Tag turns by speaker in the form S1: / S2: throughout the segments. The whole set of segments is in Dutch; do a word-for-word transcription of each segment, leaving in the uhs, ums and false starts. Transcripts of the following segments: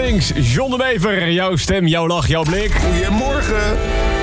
S1: links, John de Bever. Jouw stem, jouw lach, jouw blik.
S2: Goedemorgen.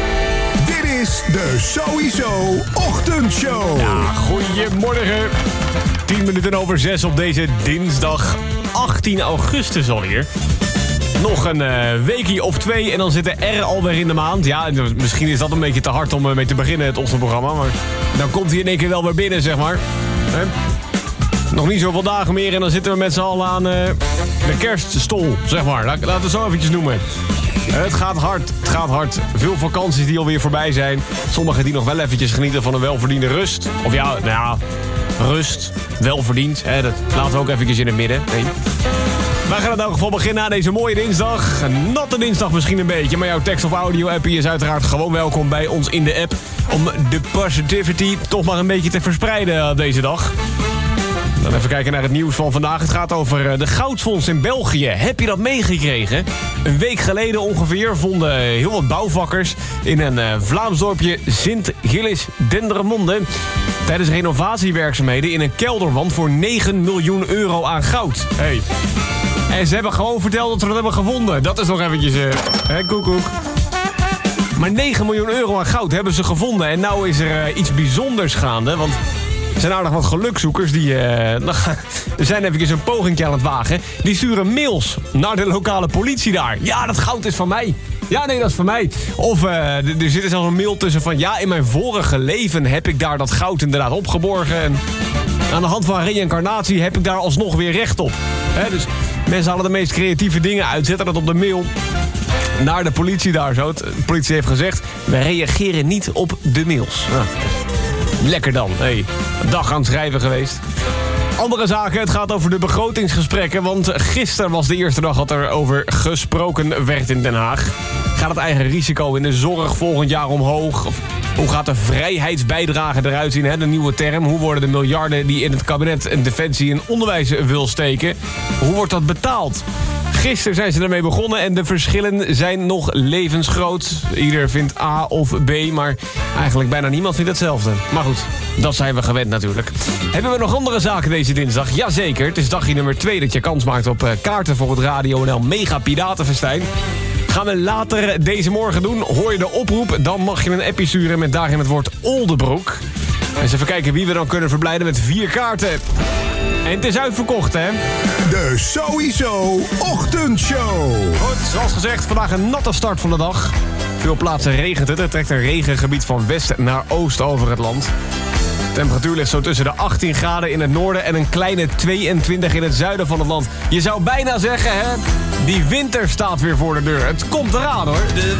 S2: Dit is de Sowieso Ochtendshow.
S1: Ja, goedemorgen. tien minuten over zes op deze dinsdag achttien augustus alweer. Nog een uh, weekie of twee en dan zit de R alweer in de maand. Ja, misschien is dat een beetje te hard om uh, mee te beginnen, het ochtendprogramma. Maar dan komt hij in één keer wel weer binnen, zeg maar. He? Nog niet zoveel dagen meer en dan zitten we met z'n allen aan uh, de kerststol, zeg maar. Laten we het zo eventjes noemen. Het gaat hard, het gaat hard. Veel vakanties die alweer voorbij zijn. Sommigen die nog wel eventjes genieten van een welverdiende rust. Of ja, nou ja, rust, welverdiend. Hè, dat laten we ook eventjes in het midden. Nee. Wij gaan in elk geval beginnen aan deze mooie dinsdag. Een natte dinsdag misschien een beetje, maar jouw tekst- of audio-appie is uiteraard gewoon welkom bij ons in de app. Om de positivity toch maar een beetje te verspreiden op deze dag. Dan even kijken naar het nieuws van vandaag. Het gaat over de Goudfonds in België. Heb je dat meegekregen? Een week geleden ongeveer vonden heel wat bouwvakkers in een uh, Vlaams dorpje Sint-Gilles-Dendermonde tijdens renovatiewerkzaamheden in een kelderwand voor negen miljoen euro aan goud. Hey. En ze hebben gewoon verteld dat ze dat hebben gevonden. Dat is nog eventjes, uh, hè, koekoek. Maar negen miljoen euro aan goud hebben ze gevonden. En nou is er uh, iets bijzonders gaande, want er zijn aardig wat gelukzoekers die uh, er zijn eventjes een pogingje aan het wagen. Die sturen mails naar de lokale politie daar. Ja, dat goud is van mij. Ja, nee, dat is van mij. Of uh, er zit zelfs een mail tussen van... ja, in mijn vorige leven heb ik daar dat goud inderdaad opgeborgen. En aan de hand van reïncarnatie heb ik daar alsnog weer recht op. He, dus mensen halen de meest creatieve dingen uit. Zetten dat op de mail naar de politie daar zo. De politie heeft gezegd... we reageren niet op de mails. Nou, lekker dan. Hey, een dag aan het schrijven geweest. Andere zaken, het gaat over de begrotingsgesprekken. Want gisteren was de eerste dag dat er over gesproken werd in Den Haag. Gaat het eigen risico in de zorg volgend jaar omhoog? Of hoe gaat de vrijheidsbijdrage eruit zien? Hè? De nieuwe term. Hoe worden de miljarden die in het kabinet en defensie en onderwijs wil steken? Hoe wordt dat betaald? Gisteren zijn ze ermee begonnen en de verschillen zijn nog levensgroot. Ieder vindt A of B, maar eigenlijk bijna niemand vindt hetzelfde. Maar goed, dat zijn we gewend natuurlijk. Hebben we nog andere zaken deze dinsdag? Jazeker, het is dagje nummer twee dat je kans maakt op uh, kaarten voor het Radio N L Mega Piratenfestijn. Gaan we later deze morgen doen. Hoor je de oproep, dan mag je een appie sturen met daarin het woord Oldebroek. Eens even kijken wie we dan kunnen verblijden met vier kaarten. En het is uitverkocht, hè?
S2: De Sowieso Ochtendshow.
S1: Goed, zoals gezegd, vandaag een natte start van de dag. Veel plaatsen regent het. Er trekt een regengebied van west naar oost over het land. De temperatuur ligt zo tussen de achttien graden in het noorden en een kleine tweeëntwintig in het zuiden van het land. Je zou bijna zeggen, hè? Die winter staat weer voor de deur. Het komt eraan, hoor.
S3: De